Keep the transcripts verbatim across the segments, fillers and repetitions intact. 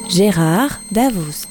Gérard Davoust.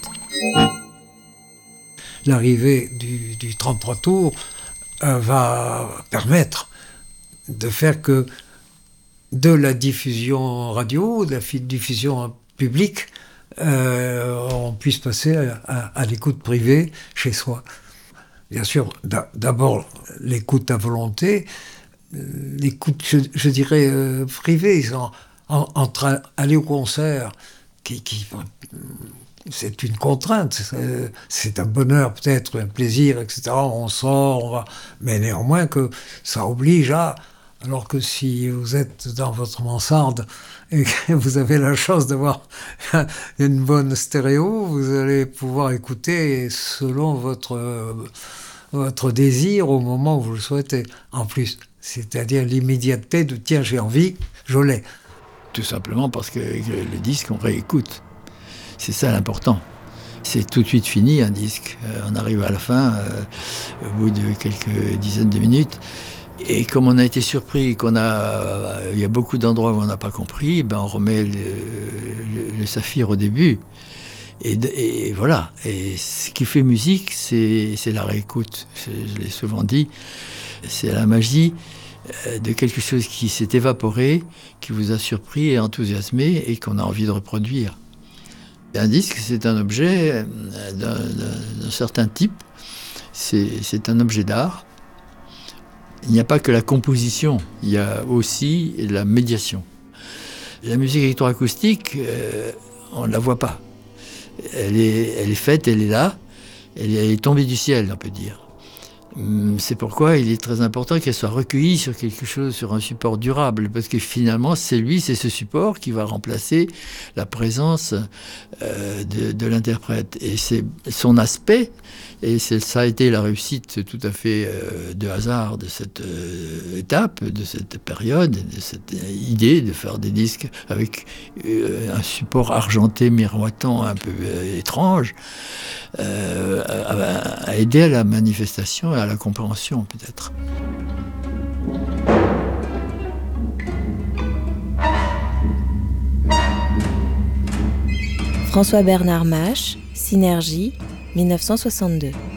L'arrivée du, du trente-trois tours euh, va permettre de faire que de la diffusion radio, de la diffusion publique, euh, on puisse passer à, à, à l'écoute privée chez soi. Bien sûr, d'abord l'écoute à volonté, l'écoute, je, je dirais, euh, privée, en, en, entre aller au concert, qui, qui, c'est une contrainte, c'est, c'est un bonheur peut-être, un plaisir, et cetera. On sort, on va, mais néanmoins que ça oblige à... Alors que si vous êtes dans votre mansarde et que vous avez la chance d'avoir une bonne stéréo, vous allez pouvoir écouter selon votre, votre désir au moment où vous le souhaitez. En plus, c'est-à-dire l'immédiateté de « tiens, j'ai envie, je l'ai ». Tout simplement parce que le disque, on réécoute. C'est ça l'important. C'est tout de suite fini, un disque. On arrive à la fin, euh, au bout de quelques dizaines de minutes. Et comme on a été surpris, qu'on a, il y a beaucoup d'endroits où on n'a pas compris, ben on remet le, le, le saphir au début. Et, et voilà. Et ce qui fait musique, c'est, c'est la réécoute. C'est, je l'ai souvent dit. C'est la magie de quelque chose qui s'est évaporé, qui vous a surpris et enthousiasmé et qu'on a envie de reproduire. Et un disque, c'est un objet d'un, d'un, d'un certain type. C'est, c'est un objet d'art. Il n'y a pas que la composition, il y a aussi la médiation. La musique électroacoustique, euh, on ne la voit pas. Elle est, elle est faite, elle est là, elle est, elle est tombée du ciel, on peut dire. C'est pourquoi il est très important qu'elle soit recueillie sur quelque chose, sur un support durable, parce que finalement, c'est lui, c'est ce support qui va remplacer la présence euh, de, de l'interprète. Et c'est son aspect, et c'est, ça a été la réussite tout à fait euh, de hasard de cette euh, étape, de cette période, de cette idée de faire des disques avec euh, un support argenté, miroitant, un peu euh, étrange, euh, à, à aider à la manifestation et à la compréhension peut-être. François Bernard Mach, Synergie, mille neuf cent soixante-deux.